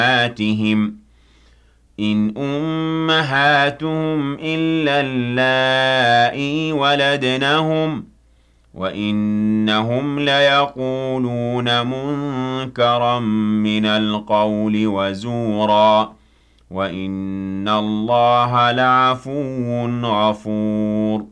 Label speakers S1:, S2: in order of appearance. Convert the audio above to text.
S1: أمهاتهم إن أمهاتهم إلا اللائي ولدنهم وإنهم ليقولون منكرا من القول وزورا وإن الله لعفو غفور